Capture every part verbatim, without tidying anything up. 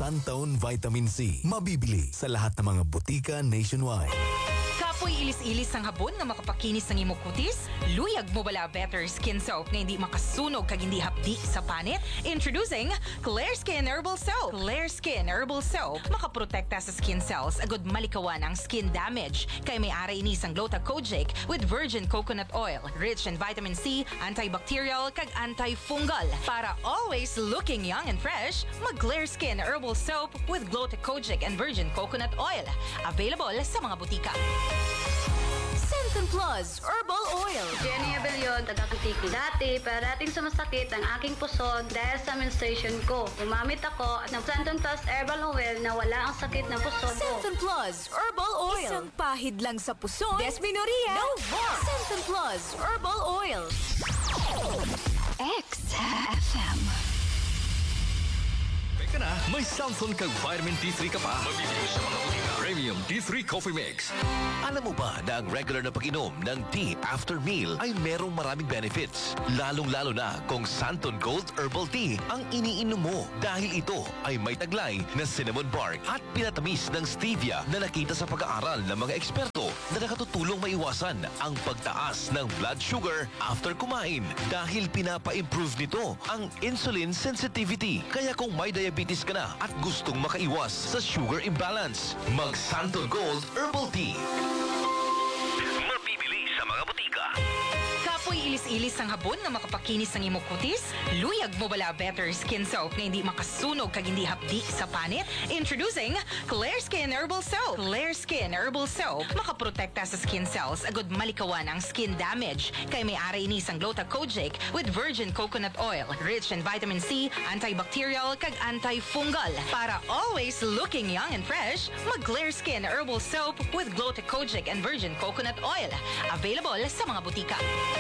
Suntone Vitamin C. Mabibili sa lahat ng mga butika nationwide. Kapoy ilis-ilis ang habon nga makapakinis ng imong kutis? Luyag mo bala better skin soap nga hindi makasunog kag hindi hapdi sa panit? Introducing Clear Skin Herbal Soap. Clear Skin Herbal Soap makaprotekta sa skin cells agud malikawan ang skin damage. Kay may ara ini sang Gluta-Kojic with virgin coconut oil, rich in vitamin C, antibacterial kag antifungal. Para always looking young and fresh, mag Clear Skin Herbal Soap with Gluta-Kojic and virgin coconut oil. Available sa mga butika. Centum Plus Herbal Oil. Jenny Abellion, taga-Antique. Dati, parating sumasakit ang aking puson dahil sa menstruation ko. Umamit ako at ng Centum Plus Herbal Oil na wala ang sakit ng puson ko. Centum Plus Herbal Oil. Isang pahid lang sa puson. Desminoria. No more. Centum Plus Herbal Oil. X F M. Ka na, may Samson kag vitamin D three ka pa. Mabibili sa mga butika. Premium D three Coffee Mix. Alam mo ba na ang regular na pag-inom ng tea after meal ay merong maraming benefits? Lalong-lalo na kung Santon Gold Herbal Tea ang iniinom mo dahil ito ay may taglay na cinnamon bark at pinatamis ng stevia na nakita sa pag-aaral ng mga eksperto na nakatutulong maiwasan ang pagtaas ng blood sugar after kumain dahil pinapa-improve nito ang insulin sensitivity. Kaya kung may diabetes ka na at gustong makaiwas sa sugar imbalance, mag Santon Gold Herbal Tea. Mabibili sa mga butika. Kapoy ilis-ilis ang habon nga makapakinis ng imong kutis? Luyag mo bala better skin soap nga hindi makasunog kag hindi hapdi sa panit? Introducing Clear Skin Herbal Soap. Clear Skin Herbal Soap makaprotekta sa skin cells agud malikawan ang skin damage. Kay may ara ini sang Gluta-Kojic with virgin coconut oil, rich in vitamin C, antibacterial kag antifungal. Para always looking young and fresh, mag Clear Skin Herbal Soap with Gluta-Kojic and virgin coconut oil. Available sa mga butika.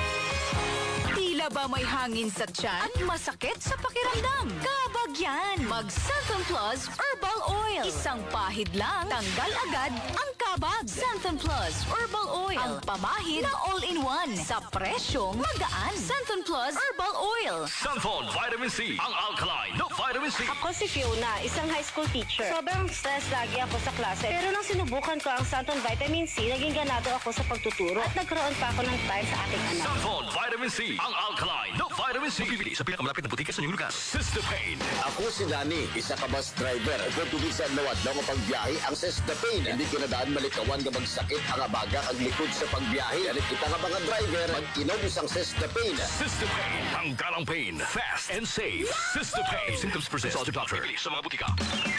Tila ba may hangin sa tiyan at masakit sa pakiramdam? Kabag yan! Mag Centum Plus Herbal Oil. Isang pahid lang, tanggal agad ang kabag. Centum Plus Herbal Oil. Ang pamahid na all-in-one sa presyong magaan. Centum Plus Herbal Oil. Santon Vitamin C. Ang alkaline na vitamin C. Ako si Fiona, isang high school teacher. Sobrang stress lagi ako sa klase. Pero nang sinubukan ko ang Santon Vitamin C, naging ganado ako sa pagtuturo at nagkaroon pa ako ng time sa aking anak. Santon Vitamin C. Ang alkaline na vitamin C. Mabibili sa pinakamalapit na butika sa inyong lugar. Sistapain. Ako si Nani, isa ka bus driver. Kung tubisan nawad na mo pagbiyahe, ang Sistapain. Hindi kinadaan malikawan ka magsakit ang abaga ang likod sa pagbiyahe. Alit kita nga mga driver, mag-inom isang Sistapain. Sistapain. Ang galang pain. Fast and safe. Sistapain. Symptoms present. Consult your doctor. Mabibili sa mga butika.